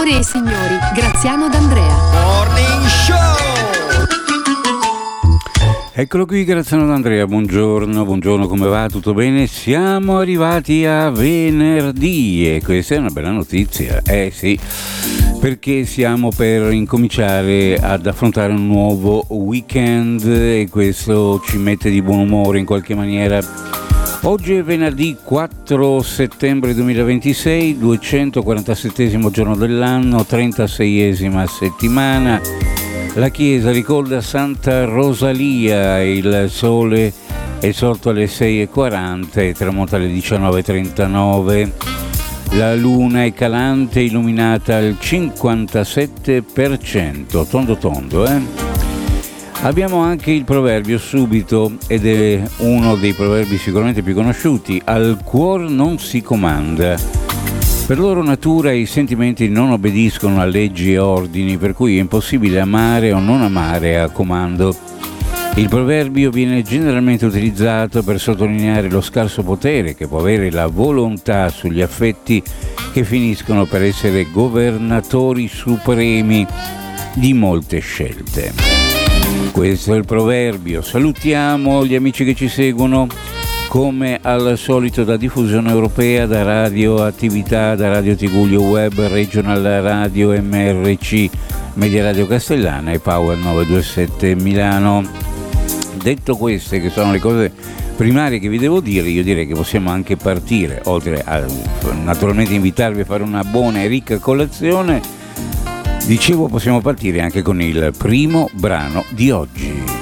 Signore e signori, Graziano D'Andrea. Morning Show! Eccolo qui, Graziano D'Andrea, buongiorno, come va? Tutto bene? Siamo arrivati a venerdì e questa è una bella notizia, sì, perché siamo per incominciare ad affrontare un nuovo weekend e questo ci mette di buon umore in qualche maniera. Oggi è venerdì 4 settembre 2026, 247esimo giorno dell'anno, 36esima settimana. La chiesa ricorda Santa Rosalia, il sole è sorto alle 6:40 e tramonta alle 19:39. La luna è calante, illuminata al 57%, tondo. Abbiamo anche il proverbio subito, ed è uno dei proverbi sicuramente più conosciuti: al cuor non si comanda. Per loro natura i sentimenti non obbediscono a leggi e ordini, per cui è impossibile amare o non amare a comando. Il proverbio viene generalmente utilizzato per sottolineare lo scarso potere che può avere la volontà sugli affetti, che finiscono per essere governatori supremi di molte scelte. Questo è il proverbio. Salutiamo gli amici che ci seguono come al solito da Diffusione Europea, da Radio Attività, da Radio Tigullio Web, Regional Radio MRC, Media Radio Castellana e Power 927 Milano. Detto queste, che sono le cose primarie che vi devo dire, io direi che possiamo anche partire, oltre a naturalmente invitarvi a fare una buona e ricca colazione. Dicevo, possiamo partire anche con il primo brano di oggi.